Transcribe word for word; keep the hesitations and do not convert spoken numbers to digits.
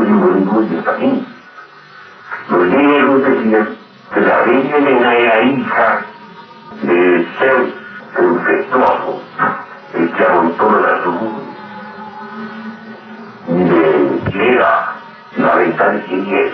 algoritmos de esta gente. Los griegos decían que la Biblia de Nayaí